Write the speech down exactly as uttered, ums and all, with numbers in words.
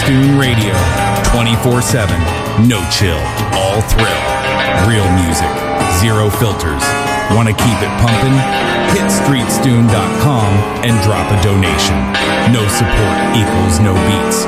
Stoon Radio. twenty-four seven. No chill. All thrill. Real music. Zero filters. Want to keep it pumping? Hit street stoon dot com and drop a donation. No support equals no beats.